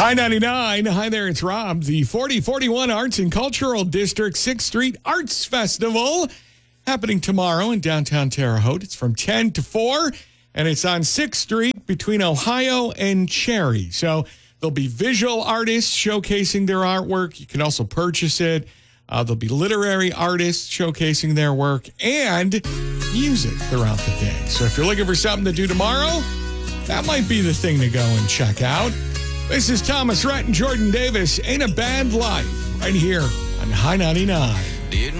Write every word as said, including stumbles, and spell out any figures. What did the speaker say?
Hi ninety-nine. Hi there, it's Rob. The forty forty-one Arts and Cultural District sixth Street Arts Festival happening tomorrow in downtown Terre Haute. It's from ten to four, and it's on sixth Street between Ohio and Cherry. So there'll be visual artists showcasing their artwork. You can also purchase it. Uh, there'll be literary artists showcasing their work and music throughout the day. So if you're looking for something to do tomorrow, that might be the thing to go and check out. This is Thomas Rhett and Jordan Davis. Ain't a Bad Life right here on High ninety-nine.